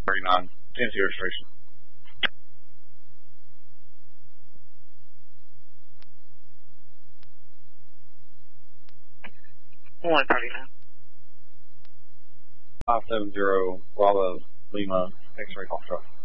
39, TNC registration. 139. 570 Bravo Lima X-ray Foxtrot.